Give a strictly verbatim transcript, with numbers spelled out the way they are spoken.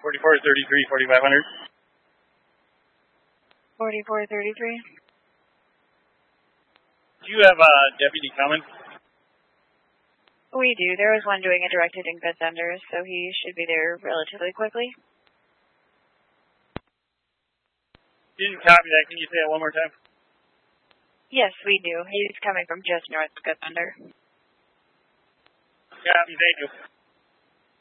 forty-four thirty-three, forty-five hundred. forty-four thirty-three. Do you have a uh, deputy coming? We do. There was one doing a directed ingress under, so he should be there relatively quickly. Didn't copy that. Can you say it one more time? Yes, we do. He's coming from just north of Guthunder. Copy. Thank you.